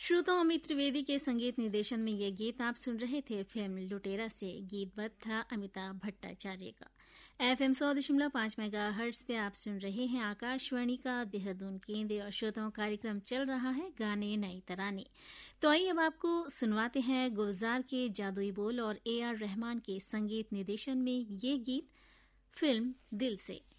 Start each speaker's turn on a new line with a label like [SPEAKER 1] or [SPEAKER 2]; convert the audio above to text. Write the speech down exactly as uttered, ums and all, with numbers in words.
[SPEAKER 1] श्रोताओं, अमित त्रिवेदी के संगीत निर्देशन में ये गीत आप सुन रहे थे फिल्म लुटेरा से। गीतबद्ध था अमिताभ भट्टाचार्य का। एफएम सौ दशमलव पांच मेगा हर्ट्ज पे आप सुन रहे हैं आकाशवाणी का देहरादून केंद्र और श्रोताओं कार्यक्रम चल रहा है गाने नई तराने। तो आइए अब आपको सुनवाते हैं गुलजार के जादुई बोल और ए आर रहमान के संगीत निर्देशन में ये गीत फिल्म दिल से।